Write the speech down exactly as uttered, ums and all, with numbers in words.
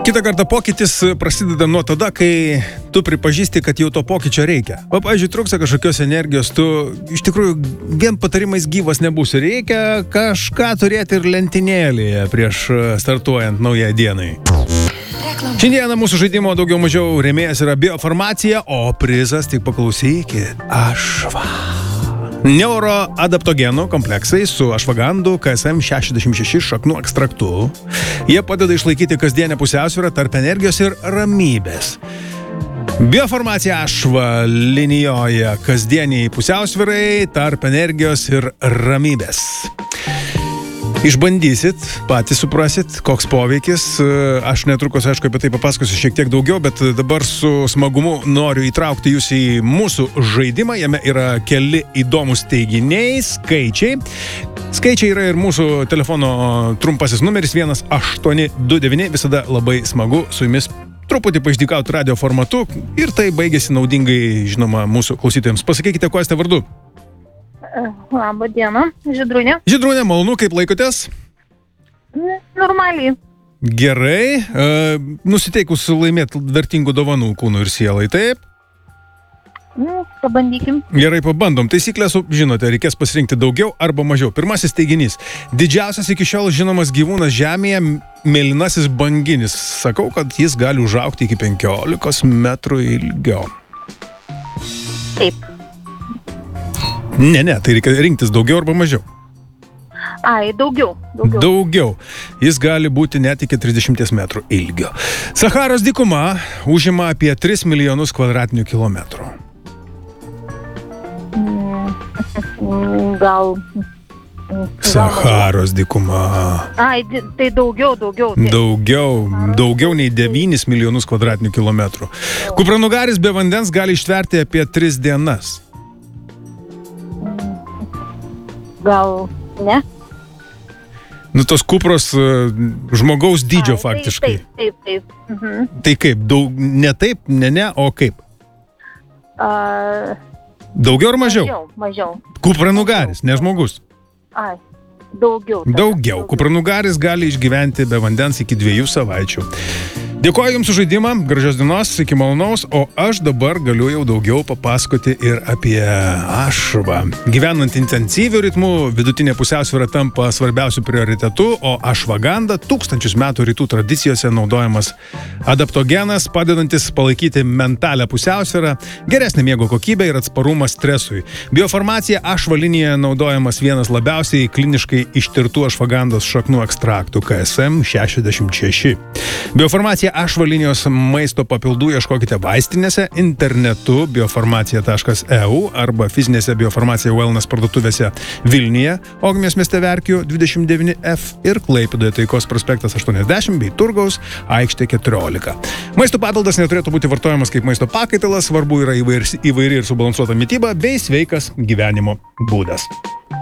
Kitą kartą pokytis prasideda nuo tada, kai tu pripažįsti, kad jau to pokyčio reikia. O, pavyzdžiui, trūksta kažkokios energijos, tu iš tikrųjų vien patarimais gyvas nebūsi. Reikia kažką turėti ir lentynėlėje prieš startuojant naujai dienai. Šiandieną mūsų žaidimo daugiau mažiau rėmėjas yra biofarmacija, o prizas, tik paklausykit, ašva. Neuroadaptogenų kompleksai su ašvagandu K S M šešiasdešimt šeši šaknų ekstraktu. Jie padeda išlaikyti kasdienę pusiausvyrą tarp energijos ir ramybės. Biofarmacija ašva linijoje kasdieniai pusiausvyrai tarp energijos ir ramybės. Išbandysit, patys suprasit, koks poveikis. Aš netrukus, aišku, apie tai papasakosiu šiek tiek daugiau, bet dabar su smagumu noriu įtraukti jūs į mūsų žaidimą. Jame yra keli įdomus teiginiai, skaičiai. Skaičiai yra ir mūsų telefono trumpasis numeris vienas aštuoni du devyni. Visada labai smagu su jumis truputį paždykauti radio formatu ir tai baigėsi naudingai, žinoma, mūsų klausytojams. Pasakykite, kuo esate vardu? Labą dieną, Žydrūnė. Žydrūnė, malonu, kaip laikotės? Normaliai. Gerai. E, nusiteikus laimėti vertingų dovanų kūnų ir sielai, taip? Nu, pabandykim. Gerai, pabandom. Taisyklės, žinote, reikės pasirinkti daugiau arba mažiau. Pirmasis teiginys. Didžiausias iki šiol žinomas gyvūnas žemėje – mėlynasis banginis. Sakau, kad jis gali užaugti iki penkiolikos metrų ilgio. Taip. Ne, ne, tai reikia rinktis daugiau arba mažiau. Ai, daugiau, daugiau. Daugiau. Jis gali būti net iki trisdešimties metrų ilgio. Saharos dykuma užima apie tris milijonus kvadratinių kilometrų. Gal... Saharos dykuma. Ai, tai daugiau, daugiau. Tai. Daugiau, daugiau nei devynis milijonus kvadratinių kilometrų. Kupranugaris be vandens gali ištverti apie tris dienas. Gal ne? Nu, tos kupros uh, žmogaus dydžio Ai, faktiškai. Taip, taip, taip. Mhm. Tai kaip? Daug, ne taip, ne, ne, o kaip? Uh, Daugiau ar mažiau? Mažiau, mažiau. Kupranugaris, ne žmogus. Ai, daugiau. Tada. Daugiau. Kupranugaris gali išgyventi be vandens iki dviejų savaičių. Dėkuoju Jums už žaidimą, gražios dienos, iki malonaus, o aš dabar galiu jau daugiau papasakoti ir apie ašvą. Gyvenant intensyviu ritmu, vidutinė pusiausvyra tampa svarbiausiu prioritetu, o ašvaganda tūkstančius metų rytų tradicijose naudojamas adaptogenas, padedantis palaikyti mentalią pusiausvyrą, geresnę miego kokybę ir atsparumą stresui. Biofarmacija ašva linijoje naudojamas vienas labiausiai kliniškai ištirtų ašvagandos šaknų ekstraktų K S M šešiasdešimt šeši. Biofarmacija ašva linijos maisto papildų ieškokite vaistinėse, internetu biofarmacija taškas e u arba fizinėse biofarmacija wellness parduotuvėse Vilniuje, Ogmios mieste Verkių dvidešimt devyni F ir Klaipėdoje Taikos prospektas aštuoniasdešimt bei Turgaus aikštė keturiolika. Maisto papildas neturėtų būti vartojamas kaip maisto pakaitalas, svarbu yra įvairi, įvairi ir subalansuota mityba bei sveikas gyvenimo būdas.